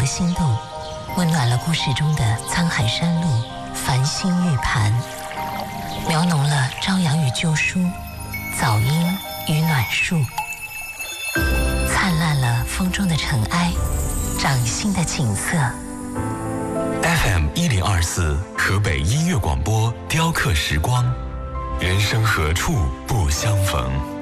心动，温暖了故事中的沧海山路、繁星玉盘，描浓了朝阳与旧书、早莺与暖树，灿烂了风中的尘埃，掌心的景色。 FM1024河北音乐广播雕刻时光，人生何处不相逢。